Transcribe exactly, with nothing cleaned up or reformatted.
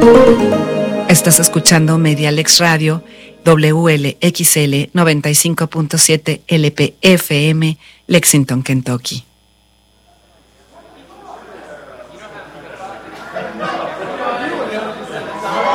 Estás escuchando Medialex Radio, W L X L noventa y cinco punto siete L P F M, Lexington, Kentucky.